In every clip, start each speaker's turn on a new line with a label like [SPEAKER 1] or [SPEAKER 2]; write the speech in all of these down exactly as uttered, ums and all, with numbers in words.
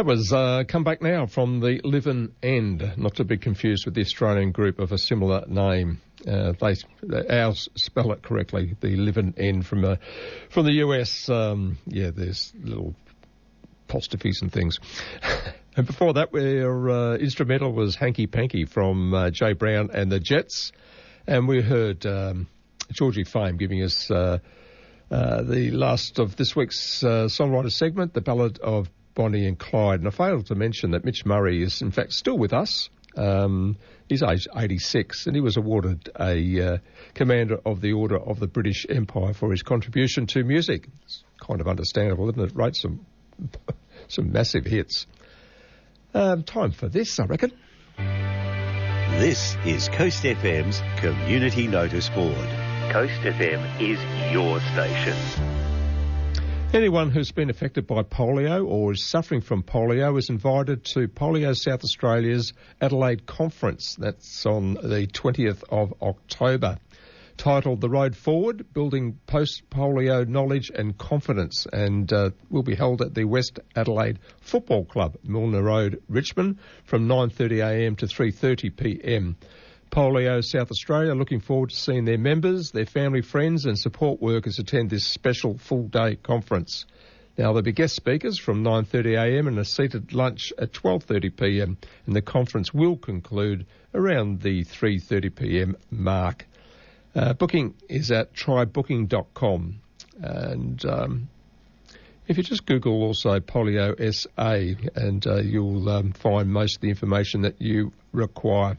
[SPEAKER 1] That was uh, Come Back Now from the Livin' End, not to be confused with the Australian group of a similar name. Uh, they ours spell it correctly, the Livin' End from uh, from the U S. Um, yeah, there's little apostrophes and things. And before that, our uh, instrumental was Hanky Panky from uh, Jay Brown and the Jets, and we heard um, Georgie Fame giving us uh, uh, the last of this week's uh, songwriter segment, the Ballad of Bonnie and Clyde. And I failed to mention that Mitch Murray is, in fact, still with us. Um, he's aged eighty-six, and he was awarded a uh, Commander of the Order of the British Empire for his contribution to music. It's kind of understandable, isn't it? Wrote some some massive hits. Um, time for this, I reckon.
[SPEAKER 2] This is Coast F M's Community Notice Board. Coast F M is your station.
[SPEAKER 1] Anyone who's been affected by polio or is suffering from polio is invited to Polio South Australia's Adelaide Conference. That's on the twentieth of October. Titled The Road Forward, Building Post-Polio Knowledge and Confidence, and uh, will be held at the West Adelaide Football Club, Milner Road, Richmond, from nine thirty a m to three thirty p m. Polio South Australia looking forward to seeing their members, their family, friends and support workers attend this special full-day conference. Now, there'll be guest speakers from nine thirty a m and a seated lunch at twelve thirty p m, and the conference will conclude around the three thirty p m mark. Uh, booking is at try booking dot com, and um, if you just Google also Polio S A, and uh, you'll um, find most of the information that you require.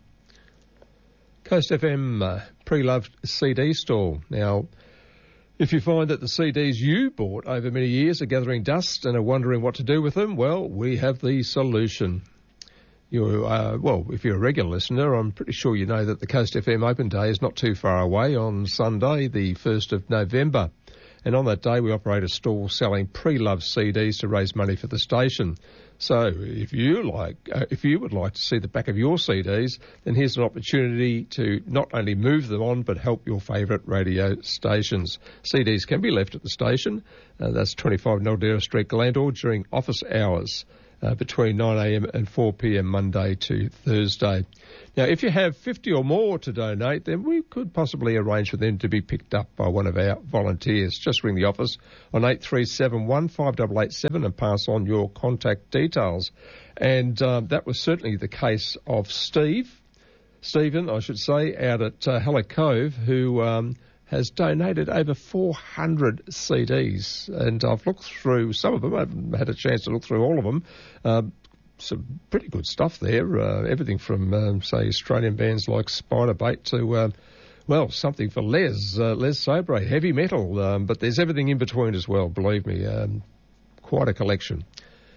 [SPEAKER 1] Coast F M uh, pre-loved C D store. Now, if you find that the C Ds you bought over many years are gathering dust and are wondering what to do with them, well, we have the solution. You, uh, well, if you're a regular listener, I'm pretty sure you know that the Coast F M Open Day is not too far away on Sunday, the first of November. And on that day, we operate a stall selling pre-loved C Ds to raise money for the station. So if you like, uh, if you would like to see the back of your C Ds, then here's an opportunity to not only move them on, but help your favourite radio stations. C Ds can be left at the station. Uh, that's twenty-five Naldera Street, Glandore, during office hours. Uh, between nine a m and four p m Monday to Thursday. Now, if you have fifty or more to donate, then we could possibly arrange for them to be picked up by one of our volunteers. Just ring the office on eight three seven one, five eight eight seven and pass on your contact details. And um, that was certainly the case of Steve, Stephen, I should say, out at uh, Hella Cove, who um, has donated over four hundred C Ds, and I've looked through some of them. I haven't had a chance to look through all of them. Uh, some pretty good stuff there, uh, everything from, um, say, Australian bands like Spiderbait to, uh, well, something for Les, uh, Les Sobre, heavy metal, um, but there's everything in between as well, believe me. Um, quite a collection.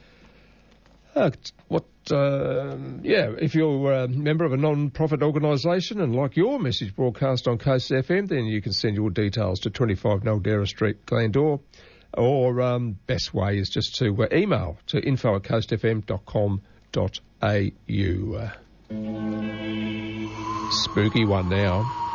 [SPEAKER 1] Uh, what, uh, yeah, if you're a member of a non-profit organisation and like your message broadcast on Coast F M, then you can send your details to twenty-five Naldera Street, Glandore, or um, best way is just to uh, email to info at coast f m dot com dot a u. Uh, spooky one now.